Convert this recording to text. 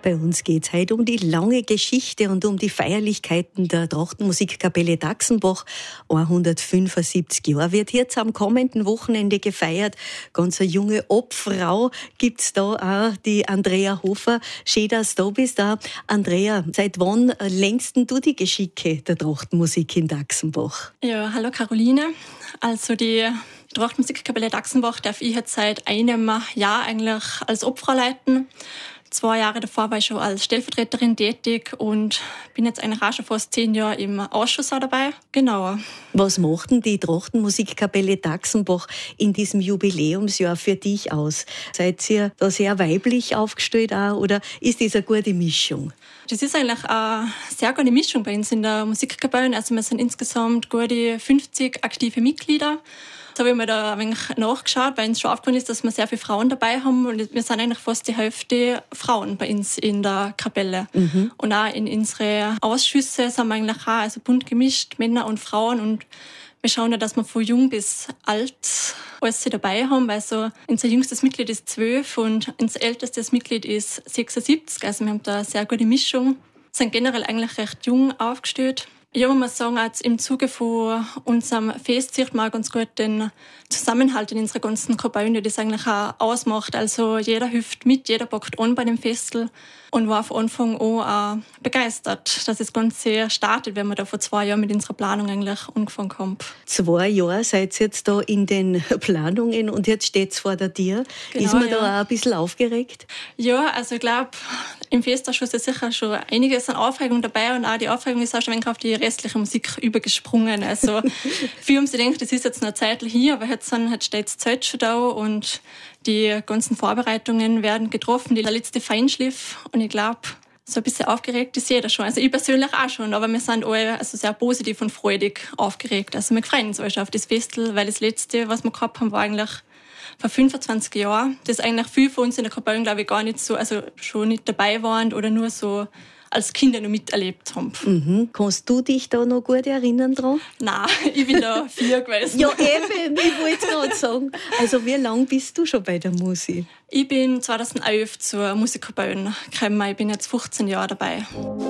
Bei uns geht es heute um die lange Geschichte und um die Feierlichkeiten der Trachtenmusikkapelle Daxenbach. 175 Jahre wird jetzt am kommenden Wochenende gefeiert. Ganz eine junge Obfrau gibt's da auch, die Andrea Hofer. Schön, dass du da bist. Andrea, seit wann lenkst du die Geschicke der Trachtenmusik in Daxenbach? Ja, hallo Caroline. Also die Trachtenmusikkapelle Daxenbach darf ich jetzt seit einem Jahr eigentlich als Obfrau leiten. 2 Jahre davor war ich schon als Stellvertreterin tätig und bin jetzt eigentlich auch schon fast 10 Jahre im Ausschuss auch dabei. Genau. Was macht denn die Trachtenmusikkapelle Daxenbach in diesem Jubiläumsjahr für dich aus? Seid ihr da sehr weiblich aufgestellt auch, oder ist das eine gute Mischung? Das ist eigentlich eine sehr gute Mischung bei uns in der Musikkapelle. Also wir sind insgesamt gute 50 aktive Mitglieder. Jetzt habe ich mir da ein wenig nachgeschaut, weil uns schon aufgefallen ist, dass wir sehr viele Frauen dabei haben. Und wir sind eigentlich fast die Hälfte Frauen bei uns in der Kapelle. Mhm. Und auch in unsere Ausschüsse sind wir eigentlich auch also bunt gemischt, Männer und Frauen. Und wir schauen ja, dass wir von jung bis alt alles dabei haben. Also unser jüngstes Mitglied ist 12 und unser ältestes Mitglied ist 76. Also wir haben da eine sehr gute Mischung. Wir sind generell eigentlich recht jung aufgestellt. Ja, man muss sagen, jetzt im Zuge von unserem Fest sieht man ganz gut den Zusammenhalt in unserer ganzen Kapelle, das eigentlich auch ausmacht. Also jeder hilft mit, jeder packt an bei dem Festel und war von Anfang an auch begeistert, dass das Ganze startet, wenn wir da vor 2 Jahren mit unserer Planung eigentlich angefangen haben. 2 Jahre seid ihr jetzt da in den Planungen und jetzt steht es vor der Tür. Genau, ist man da auch ein bisschen aufgeregt? Ja, also ich glaube, im Festausschuss ist sicher schon einiges an Aufregung dabei und auch die Aufregung ist auch schon ein wenig auf die restliche Musik übergesprungen. Also viele haben sich gedacht, das ist jetzt noch eine Zeit hier, aber jetzt steht das Zelt schon da und die ganzen Vorbereitungen werden getroffen, die letzte Feinschliff. Und ich glaube, so ein bisschen aufgeregt ist jeder schon. Also ich persönlich auch schon, aber wir sind alle also sehr positiv und freudig aufgeregt. Also wir freuen uns alle schon auf das Festel, weil das letzte, was wir gehabt haben, war eigentlich vor 25 Jahren. Das eigentlich viele von uns in der Kapelle, glaube ich, gar nicht so, also schon nicht dabei waren oder nur so als Kinder noch miterlebt haben. Mhm. Kannst du dich da noch gut erinnern dran? Nein, ich bin da 4 gewesen. Ja, eben, ich wollte es gerade sagen. Also wie lange bist du schon bei der Musik? Ich bin 2011 zur Musikkapelle gekommen. Ich bin jetzt 15 Jahre dabei.